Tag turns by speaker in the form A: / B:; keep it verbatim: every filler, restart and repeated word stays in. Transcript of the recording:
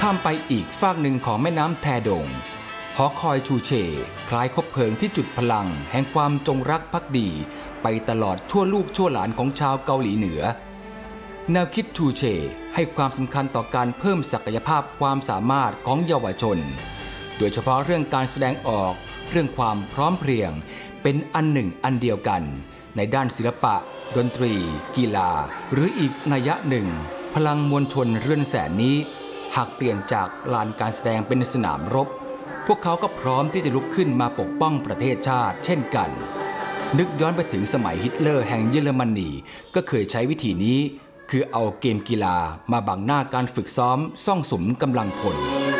A: ข้ามไปอีกฝากหนึ่งของแม่น้ำแทดงหอคอยชูเชคล้ายคบเพลิงที่จุดพลังแห่งความจงรักภักดีไปตลอดชั่วลูกชั่วหลานของชาวเกาหลีเหนือแนวคิดชูเชให้ความสำคัญต่อการเพิ่มศักยภาพความสามารถของเยาวชนโดยเฉพาะเรื่องการแสดงออกเรื่องความพร้อมเพรียงเป็นอันหนึ่งอันเดียวกันในด้านศิลปะดนตรีกีฬาหรืออีกนัยยะหนึ่งพลังมวลชนเรือนแสนนี้หากเปลี่ยนจากลานการแสดงเป็นสนามรบพวกเขาก็พร้อมที่จะลุกขึ้นมาปกป้องประเทศชาติเช่นกันนึกย้อนไปถึงสมัยฮิตเลอร์แห่งเยอรมนีก็เคยใช้วิธีนี้คือเอาเกมกีฬามาบังหน้าการฝึกซ้อมซ่องสุมกำลังพล